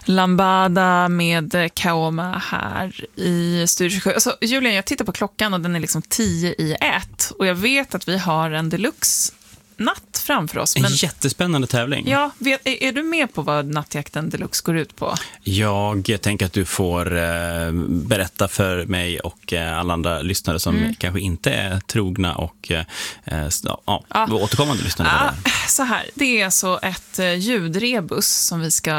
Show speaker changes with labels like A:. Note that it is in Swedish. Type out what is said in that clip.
A: Lambada med Kaoma här i Studio 27. Alltså, Julian, jag tittar på klockan och den är liksom 10:01 och jag vet att vi har en deluxe natt framför oss.
B: En jättespännande tävling.
A: Ja, är du med på vad Nattjakten Deluxe går ut på?
B: Jag tänker att du får berätta för mig och alla andra lyssnare som kanske inte är trogna och återkommande lyssnare.
A: Så här, det är alltså ett ljudrebus som vi ska